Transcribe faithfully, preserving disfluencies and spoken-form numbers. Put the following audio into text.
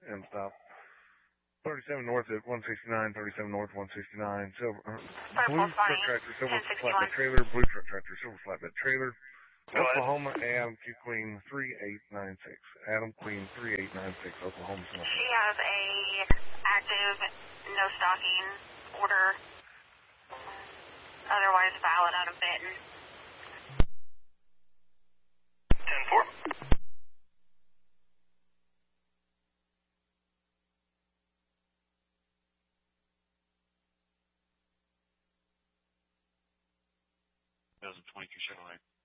and stop. thirty-seven north at one sixty-nine, thirty-seven north one sixty-nine, silver, uh, blue truck tractor, silver flatbed trailer, blue truck tractor, silver flatbed trailer, Oklahoma, Adam Q Queen three eight nine six, Adam Queen three eight nine six, Oklahoma. She has a active no stalking order, otherwise valid out of Benton. ten four. That was a twenty-two Chevrolet.